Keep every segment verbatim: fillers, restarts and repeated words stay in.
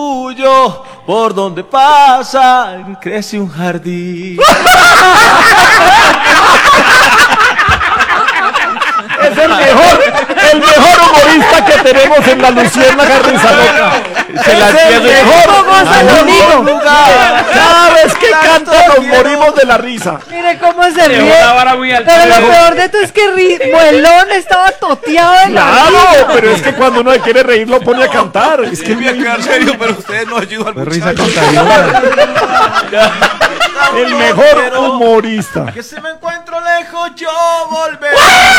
Tuyo, por donde pasa, crece un jardín. Es el mejor, el mejor humorista que tenemos en la Luciérnaga Risaloca. Se la es el mejor, mejor lugar. Cada vez que canta nos morimos de la risa. Mire cómo se ríe. Muy alta. Pero lo peor de todo es que ri- Muelón estaba toteado de la Claro, risa. pero es que cuando uno quiere reír lo pone a cantar. Es que Voy a quedar serio, pero ustedes no ayudan al Risa muchacho. contagiosa. el mejor humorista. Que si me encuentro lejos, yo volveré.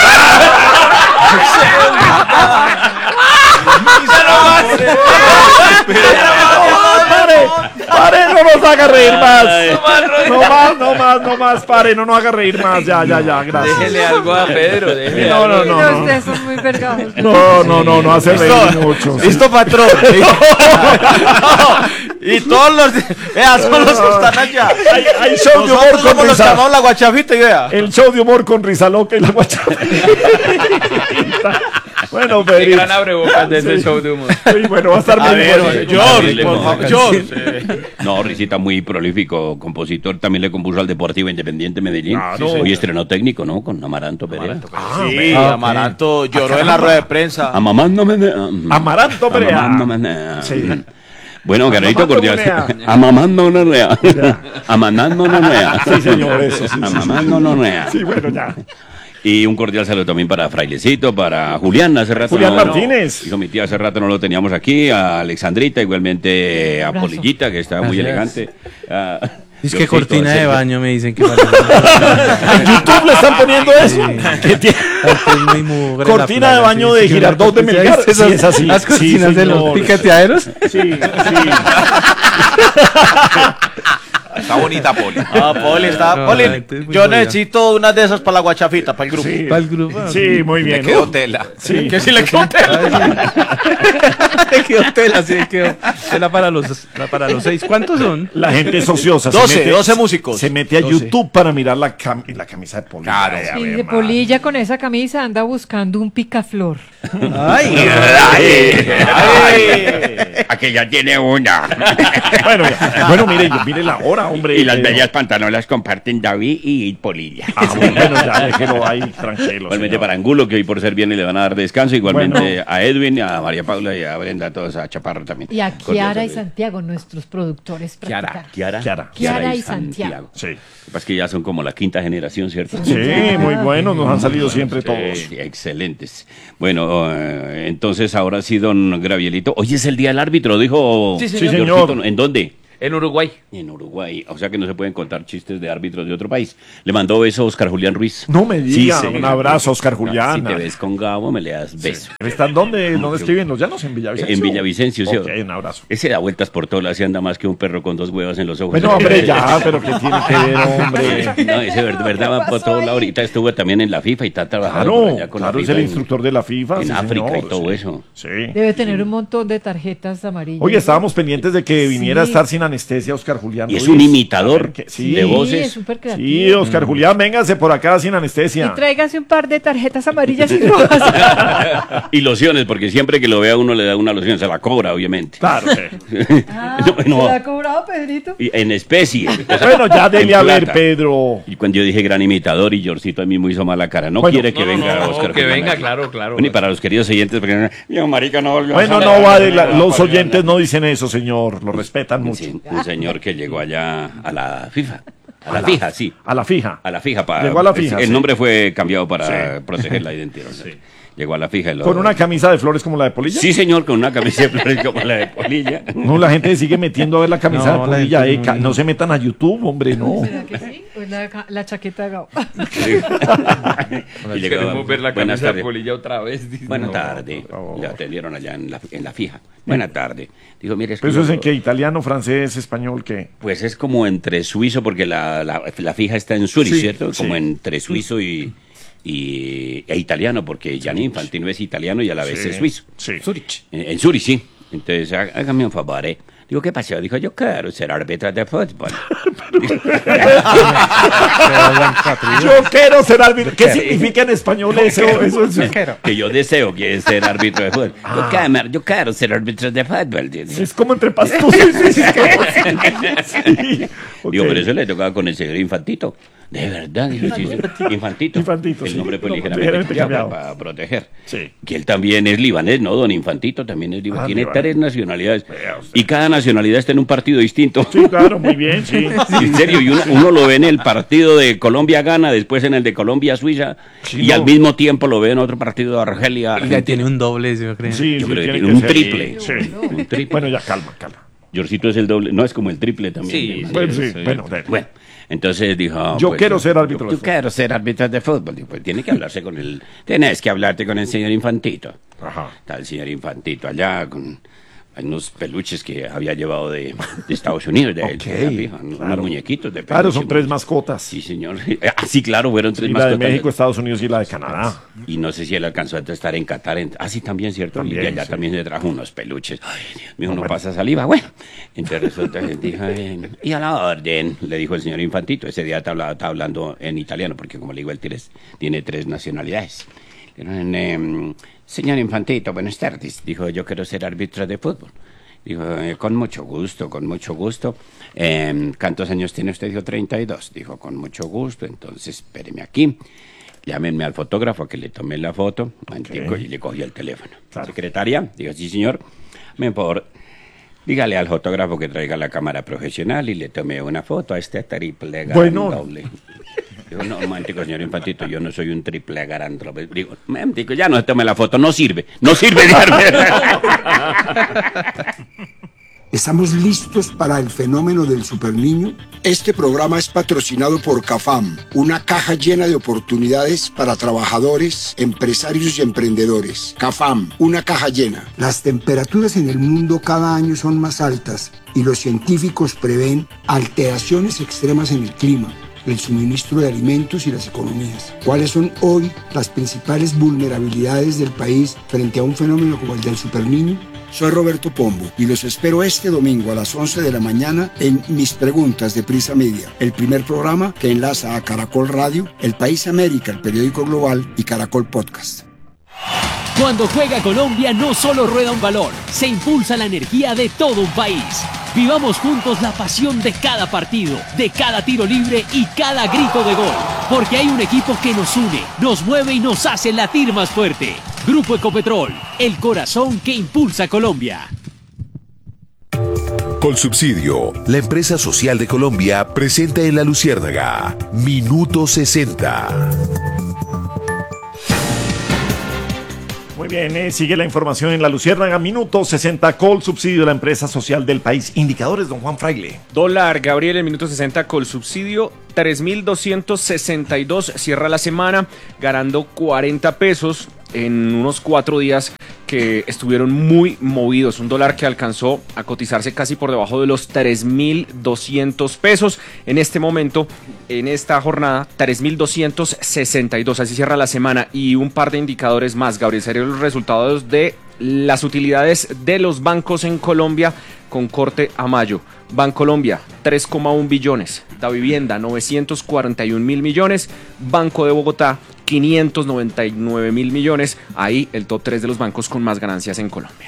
Pare, pare, no nos haga reír más. No más, no más, no más, pare, no nos haga reír más. Ya, ya, ya, gracias. Déjele algo a Pedro. Déjele No, algo. no, no, Mira, no. ustedes son muy vergados. No, no, no, no hace reír mucho. Listo, patrón. Y todos los. Vea, son los que están allá. Hay, hay show de humor Nosotros con somos los que risa. llamamos la guachafita y vea. El show de humor con Risaloca y la guachafita. Bueno, Qué Pedrito. gran abrebocas de ese show de humor. Sí, bueno, va a estar A muy ver, bueno. George, por favor, George. No, Risita muy prolífico, compositor, también le compuso al Deportivo Independiente Medellín. Claro. Hoy estrenó técnico, ¿no? Con Amaranto Perea. Sí, Ah, ok. Amaranto lloró en la rueda de prensa. Amamanto Menea. Amaranto Perea. Amamanto Menea. Sí. Bueno, Garrito Amamanto cordial. Menea. Amamando no rea. Amamando no rea. Sí, señor, eso, sí, sí, sí. Amamando no rea. Sí, bueno, ya. Y un cordial saludo también para Frailecito, para Julián, hace rato Julián no, Martínez. Dijo mi tía, hace rato no lo teníamos aquí, a Alexandrita, igualmente a Abrazo. Polillita, que está muy Gracias. elegante. a- Es que Diosito, cortina de Sergio. baño me dicen que parece. En YouTube le están poniendo eso. Que tiene Es muy mugre la cortina de playa, baño sí, de sí, Girardot de ¿sí Melgar. viste Sí, esas- es así. Las Sí, cortinas de los señor. picateaderos. Sí, sí. Está bonita, Poli. Ah, Poli, está. No, Poli, la gente es muy yo jodida. necesito una de esas para la guachafita, para el grupo. Sí. Para el grupo. Sí, muy bien. Le quedó tela. Sí. Que si le quedó tela. Te quedó tela, sí, quedó tela para los, para los seis. ¿Cuántos son? La gente es ociosa. se doce, mete- doce músicos. Se mete a doce. YouTube para mirar la, cam- la camisa de Poli. Claro. Ay, a Sí, ver, de man. Polilla con esa camisa anda buscando un picaflor. Ay, Aquella tiene una. Bueno, ya. Bueno, mire, mire la hora, hombre. Y las Eh, bellas pantanolas comparten David y Polilla. Ah, bueno, ya déjelo ahí tranquilo. Igualmente señor. para Angulo, que hoy por ser viernes le van a dar descanso. Igualmente Bueno. a Edwin, a María Paula y a Brenda, a todos, a Chaparro también. Y a Cordial Kiara y saludo. Santiago, nuestros productores Kiara, practicantes. Kiara, Kiara. Kiara y Santiago. Sí. Lo que pasa es que ya son como la quinta generación, ¿cierto? Sí, muy buenos, nos han salido siempre todos. Sí, excelentes. Bueno, eh, entonces ahora sí, don Gravielito. Hoy es el día del árbitro, dijo. Sí, señor. Georgito. ¿En dónde? En Uruguay. En Uruguay. O sea que no se pueden contar chistes de árbitros de otro país. Le mandó beso a Oscar Julián Ruiz. No me diga, señor. un abrazo, Oscar No, Julián. si te ves con Gabo, me le das beso. ¿Están dónde? ¿Dónde escriben los llanos? ¿En Villavicencio? En Villavicencio, sí. Ok, un abrazo. Ese da vueltas por todo lado y anda más que un perro con dos huevas en los ojos. Bueno, hombre, ya, pero ¿qué tiene que ver, hombre? No, ese verdad, verdad va por todo lado. Ahorita estuvo también en la FIFA y está trabajando por Claro, allá con claro, la es FIFA el en- instructor de la FIFA. en sí, África señor, y todo sí. eso. Sí. Debe tener un montón de tarjetas amarillas. Oye, estábamos pendientes de que viniera a Sí. estar sin anestesia Oscar Julián. Y es Ruiz. un imitador A ver qué- sí, de voces. Sí, es súper creativo. Sí, Oscar Julián, véngase por acá sin anestesia. Y tráigase un par de tarjetas amarillas y rojas. Y lociones, porque siempre que lo vea uno le da una loción, se la cobra, obviamente. Claro. sí. Ah, No, no. ¿se la ha cobrado, Pedrito? Y en especie. Bueno, ya dele En a ver, plata. Pedro. Y cuando yo dije gran imitador y Georgito a mí me hizo mala cara. No Bueno, quiere que No, no, venga no, Oscar que Julián venga, aquí. claro, claro. Bueno, y para los queridos oyentes, porque yo, marica, no volvió a Bueno, salir. no va de la- los oyentes no dicen eso, señor. Lo respetan mucho. Sí, un señor que llegó allá a la FIFA. A la fija, sí. A la fija. A la fija. Para, Llegó a la fija, El sí. nombre fue cambiado para Sí. proteger la identidad. Llegó a la fija. y lo- Con una camisa de flores como la de Polilla. Sí, señor, con una camisa de flores como la de Polilla. No, la gente sigue metiendo a ver la camisa No, de la Polilla. gente eh, no- ca- no se metan a YouTube, hombre, no. ¿Será que sí? Pues la, ca- la chaqueta de Gabo. Y llegaba, Queremos ver la buenas camisa de tardes. Polilla otra vez. dice. Buenas No, tardes. por favor. Le atendieron allá en la, en la fija. Buenas tardes. Dijo, mire, es que Pero eso es yo- en que italiano, francés, español, ¿qué? Pues es como entre suizo, porque la, la, la fija está en Zurich, Sí, ¿cierto? sí. Como entre suizo y, y e italiano, porque Gianni Infantino es italiano y a la vez Sí, es suizo. sí. Zurich. En, en Zurich, sí. Entonces, há- hágame un favor, ¿eh? Digo, ¿qué pasó? Dijo, yo quiero ser árbitro de fútbol. Yo quiero ser árbitro. ¿Qué significa en español eso? Eso es- Que yo deseo que ser árbitro de fútbol. Ah. Yo, quiero, yo quiero ser árbitro de fútbol. dice. Es como entre pastos. Sí, sí, sí, es como- sí. Digo, Ok. por eso le tocaba con el señor Infantito. De verdad, dijo, sí, sí. Infantito. Infantito, El sí. nombre fue No, ligeramente ligeramente cambiado cambiado. para proteger. Sí. Que él también es libanés, ¿no? Don Infantito también es libanés. Ah, Tiene libanés. tres nacionalidades. Vea usted. Y cada nacionalidad está en un partido distinto. Sí, claro, muy bien, sí. Sí, en serio, y uno, uno lo ve en el partido de Colombia-Gana, después en el de Colombia-Suiza, Sí, y no. al mismo tiempo lo ve en otro partido de Argelia. Ya tiene un doble, yo creo. Sí, Yo sí, creo que tiene tiene que un ser, triple. sí. Un triple. Bueno, ya calma, calma. Yorcito es el doble, no es como el triple también. Sí, hermano. Bueno, sí, sí. bueno, de- Bueno, entonces dijo... ah, Yo pues, quiero ser árbitro de Yo, fútbol. quiero ser árbitro de fútbol. Digo, pues tiene que hablarse con el... Tienes que hablarte con el señor Infantito. Ajá. Está el señor Infantito allá con hay unos peluches que había llevado de, de Estados Unidos, de, Ok, de la pija, unos claro. muñequitos de Claro, peluche. son tres mascotas. Sí, señor. Ah, sí, claro, fueron tres Y la de mascotas. México, Estados Unidos y la de Canadá. Y no sé si él alcanzó a estar en Qatar. En... Ah, sí, también, ¿cierto? También, y de allá sí. también se trajo unos peluches. Ay, Dios mío, No, no bueno. pasa saliva. Bueno, entonces resulta que dijo, eh, y a la orden, le dijo el señor Infantito. Ese día estaba, estaba hablando en italiano, porque como le digo, él tiene, tiene tres nacionalidades. Le dijeron, eh, señor Infantito, buenas tardes. Dijo, yo quiero ser árbitro de fútbol. Dijo, eh, con mucho gusto, con mucho gusto. Eh, ¿Cuántos años tiene usted? Dijo, treinta y dos. Dijo, con mucho gusto, entonces espéreme aquí. Llámenme al fotógrafo que le tomé la foto. Antico, y le cogí el teléfono. Claro. Secretaria, dijo, sí señor. Me por dígale al fotógrafo que traiga la cámara profesional y le tomé una foto a este triple Bueno. doble. Digo, no, momentico, señor Infantito, yo no soy un triple garantro. Digo, momentico, ya no se tome la foto, no sirve, no sirve de ¿Estamos listos para el fenómeno del superniño? Este programa es patrocinado por CAFAM, una caja llena de oportunidades para trabajadores, empresarios y emprendedores. CAFAM, una caja llena. Las temperaturas en el mundo cada año son más altas y los científicos prevén alteraciones extremas en el clima, el suministro de alimentos y las economías. ¿Cuáles son hoy las principales vulnerabilidades del país frente a un fenómeno como el del superniño? Soy Roberto Pombo y los espero este domingo a las once de la mañana en Mis Preguntas de Prisa Media, el primer programa que enlaza a Caracol Radio, El País América, el periódico global y Caracol Podcast. Cuando juega Colombia no solo rueda un balón, se impulsa la energía de todo un país. Vivamos juntos la pasión de cada partido, de cada tiro libre y cada grito de gol. Porque hay un equipo que nos une, nos mueve y nos hace latir más fuerte. Grupo Ecopetrol, el corazón que impulsa Colombia. Colsubsidio, la empresa social de Colombia, presenta en La Luciérnaga, Minuto sesenta. Muy bien, eh, sigue la información en La Luciérnaga, minuto sesenta, Colsubsidio de la empresa social del país. Indicadores, don Juan Fraile. Dólar, Gabriel, el minuto sesenta con subsidio, tres mil doscientos sesenta y dos, cierra la semana ganando cuarenta pesos en unos cuatro días que estuvieron muy movidos. Un dólar que alcanzó a cotizarse casi por debajo de los tres mil doscientos pesos. En este momento, en esta jornada, tres mil doscientos sesenta y dos. Así cierra la semana. Y un par de indicadores más, Gabriel. Serían los resultados de las utilidades de los bancos en Colombia con corte a mayo. Bancolombia, tres coma uno billones. Da Vivienda, novecientos cuarenta y un mil millones. Banco de Bogotá, quinientos noventa y nueve mil millones. Ahí el top tres de los bancos con más ganancias en Colombia.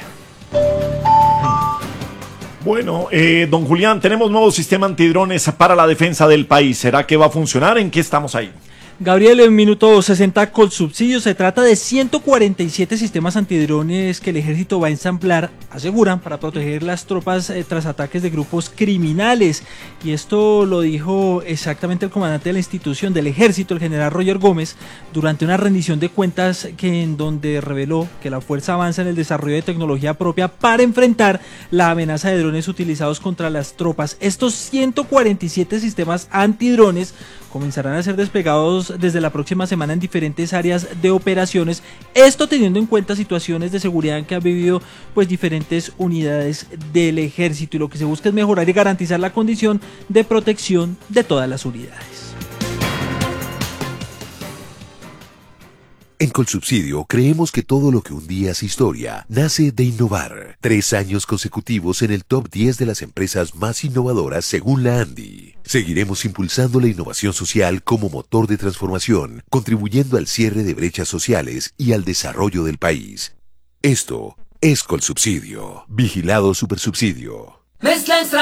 Bueno, eh, don Julián, tenemos nuevo sistema antidrones para la defensa del país. ¿Será que va a funcionar? ¿En qué estamos ahí? Gabriel, en minuto sesenta con subsidio se trata de ciento cuarenta y siete sistemas antidrones que el ejército va a ensamblar, aseguran, para proteger las tropas eh, tras ataques de grupos criminales. Y esto lo dijo exactamente el comandante de la institución del ejército, el general Roger Gómez, durante una rendición de cuentas que en donde reveló que la fuerza avanza en el desarrollo de tecnología propia para enfrentar la amenaza de drones utilizados contra las tropas. Estos ciento cuarenta y siete sistemas antidrones comenzarán a ser desplegados desde la próxima semana en diferentes áreas de operaciones, esto teniendo en cuenta situaciones de seguridad que han vivido pues diferentes unidades del ejército, y lo que se busca es mejorar y garantizar la condición de protección de todas las unidades. En Colsubsidio creemos que todo lo que un día es historia nace de innovar. Tres años consecutivos en el top diez de las empresas más innovadoras según la ANDI. Seguiremos impulsando la innovación social como motor de transformación, contribuyendo al cierre de brechas sociales y al desarrollo del país. Esto es Colsubsidio. Vigilado Supersubsidio. Mezcla extra